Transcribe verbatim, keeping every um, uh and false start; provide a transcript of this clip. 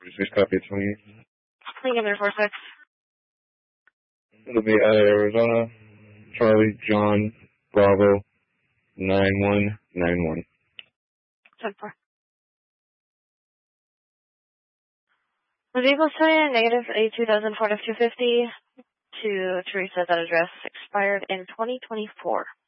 Six copy twenty. Thank you, there four six. It'll be out of Arizona. Charlie John Bravo nine one nine one. ten four. The vehicle showing negative A two thousand Ford F two fifty to Teresa. That address expired in twenty twenty-four.